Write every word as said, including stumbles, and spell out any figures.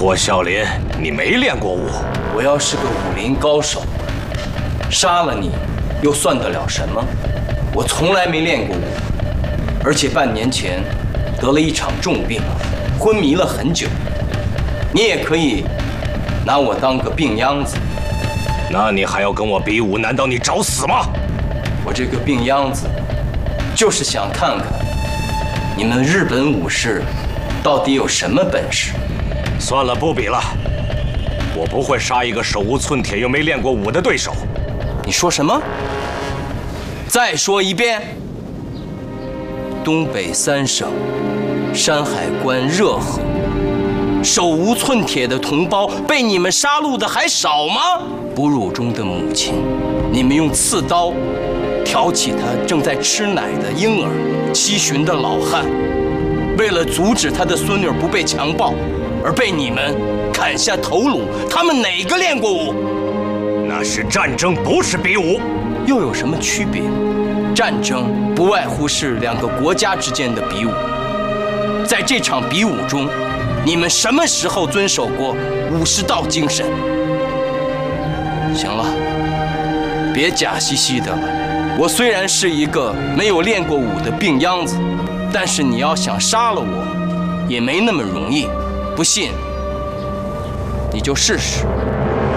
霍啸林，你没练过武。 我要是个武林高手，杀了你，又算得了什么？我从来没练过武，而且半年前得了一场重病，昏迷了很久。你也可以拿我当个病秧子。 那你还要跟我比武？难道你找死吗？ 我这个病秧子，就是想看看你们日本武士到底有什么本事。 算了，不比了。我不会杀一个手无寸铁又没练过武的对手。 你说什么？再说一遍。东北三省，山海关、热河，手无寸铁的同胞被你们杀戮的还少吗？哺乳中的母亲，你们用刺刀挑起他正在吃奶的婴儿，七旬的老汉，为了阻止他的孙女不被强暴，而被你们砍下头颅。他们哪个练过武？ 那是战争，不是比武。 又有什么区别？战争不外乎是两个国家之间的比武。在这场比武中，你们什么时候遵守过武士道精神？行了，别假兮兮的了。我虽然是一个没有练过武的病秧子，但是你要想杀了我，也没那么容易。不信，你就试试。